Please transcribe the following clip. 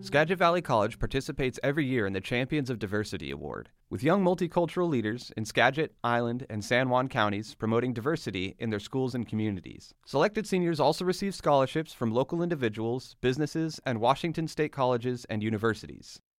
Skagit Valley College participates every year in the Champions of Diversity Award, with young multicultural leaders in Skagit, Island, and San Juan counties promoting diversity in their schools and communities. Selected seniors also receive scholarships from local individuals, businesses, and Washington state colleges and universities.